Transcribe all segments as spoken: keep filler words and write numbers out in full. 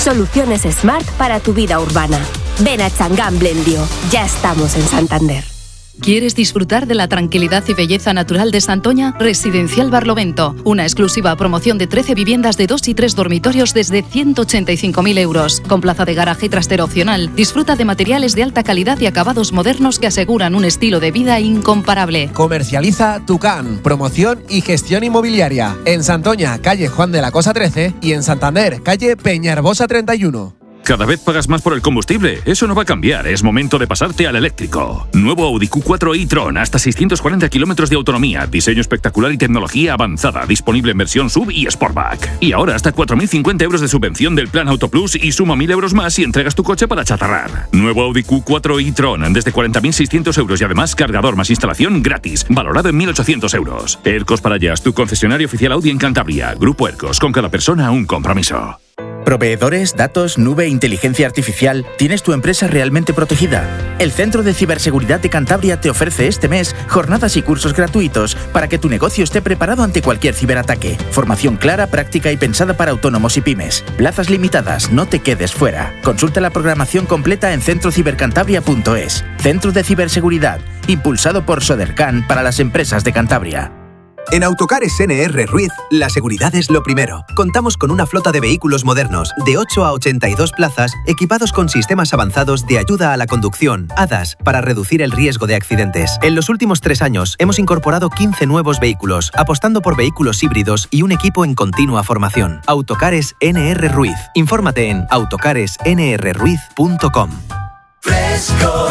Soluciones Smart para tu vida urbana. Ven a Changán Blendio. Ya estamos en Santander. ¿Quieres disfrutar de la tranquilidad y belleza natural de Santoña? Residencial Barlovento, una exclusiva promoción de trece viviendas de dos y tres dormitorios desde ciento ochenta y cinco mil euros, con plaza de garaje y trastero opcional. Disfruta de materiales de alta calidad y acabados modernos que aseguran un estilo de vida incomparable. Comercializa Tucán, promoción y gestión inmobiliaria. En Santoña, calle Juan de la Cosa trece, y en Santander, calle Peñarbosa treinta y uno. Cada vez pagas más por el combustible. Eso no va a cambiar. Es momento de pasarte al eléctrico. Nuevo Audi Q cuatro e-tron. Hasta seiscientos cuarenta kilómetros de autonomía. Diseño espectacular y tecnología avanzada. Disponible en versión sub y Sportback. Y ahora hasta cuatro mil cincuenta euros de subvención del plan Auto Plus y suma mil euros más si entregas tu coche para chatarrar. Nuevo Audi Q cuatro e-tron. Desde cuarenta mil seiscientos euros y además cargador más instalación gratis. Valorado en mil ochocientos euros. Ercos Parayas, tu concesionario oficial Audi en Cantabria. Grupo Ercos. Con cada persona un compromiso. Proveedores, datos, nube, inteligencia artificial. ¿Tienes tu empresa realmente protegida? El Centro de Ciberseguridad de Cantabria te ofrece este mes jornadas y cursos gratuitos para que tu negocio esté preparado ante cualquier ciberataque. Formación clara, práctica y pensada para autónomos y pymes. Plazas limitadas, no te quedes fuera. Consulta la programación completa en centro cibercantabria punto es. Centro de Ciberseguridad, impulsado por Sodercan para las empresas de Cantabria. En Autocares N R Ruiz, la seguridad es lo primero. Contamos con una flota de vehículos modernos, de ocho a ochenta y dos plazas, equipados con sistemas avanzados de ayuda a la conducción, A D A S, para reducir el riesgo de accidentes. En los últimos tres años, hemos incorporado quince nuevos vehículos, apostando por vehículos híbridos y un equipo en continua formación. Autocares N R Ruiz. Infórmate en autocares n r ruiz punto com. Fresco,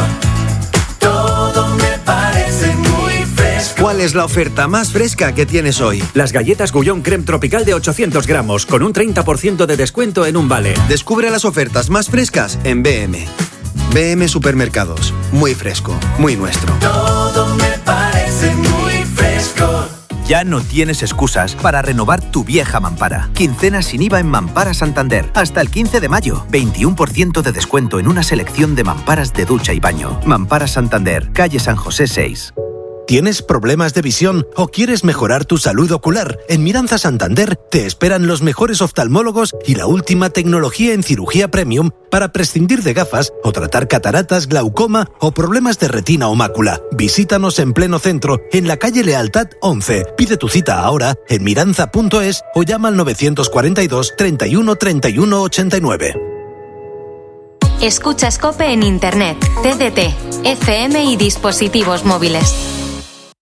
todo me parece muy fresco. ¿Cuál es la oferta más fresca que tienes hoy? Las galletas Gullón Creme Tropical de ochocientos gramos, con un treinta por ciento de descuento en un vale. Descubre las ofertas más frescas en B M. B M Supermercados. Muy fresco, muy nuestro. Todo me parece muy fresco. Ya no tienes excusas para renovar tu vieja mampara. Quincena sin I V A en Mampara Santander. Hasta el quince de mayo. veintiuno por ciento de descuento en una selección de mamparas de ducha y baño. Mampara Santander, calle San José seis. ¿Tienes problemas de visión o quieres mejorar tu salud ocular? En Miranza Santander te esperan los mejores oftalmólogos y la última tecnología en cirugía premium para prescindir de gafas o tratar cataratas, glaucoma o problemas de retina o mácula. Visítanos en pleno centro, en la calle Lealtad once. Pide tu cita ahora en miranza punto es o llama al novecientos cuarenta y dos, treinta y uno, treinta y uno, ochenta y nueve. Escuchas COPE en Internet, T D T, F M y dispositivos móviles.